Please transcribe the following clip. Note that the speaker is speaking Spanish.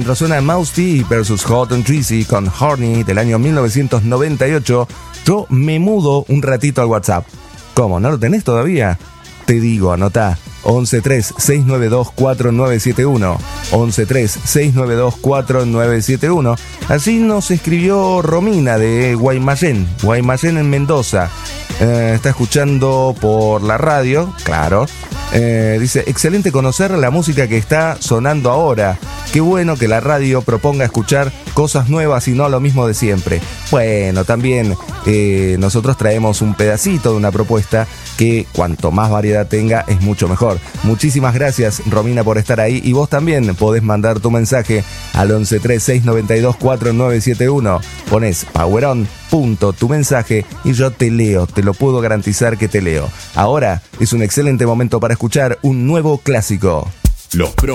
Suena Mouse T vs Hot and Treasy con Horny del año 1998. Yo me mudo un ratito al WhatsApp. ¿Cómo? ¿No lo tenés todavía? Te digo, anotá. 113-692-4971. 113-692-4971. Así nos escribió Romina de Guaymallén en Mendoza. Está escuchando por la radio, claro. Dice, excelente conocer la música que está sonando ahora. Qué bueno que la radio proponga escuchar cosas nuevas y no lo mismo de siempre. Bueno, también nosotros traemos un pedacito de una propuesta que cuanto más variedad tenga es mucho mejor. Muchísimas gracias, Romina, por estar ahí. Y vos también podés mandar tu mensaje al 113-692-4971. Pones Power On, tu mensaje y yo te leo, te lo puedo garantizar que te leo. Ahora es un excelente momento para escuchar un nuevo clásico. Los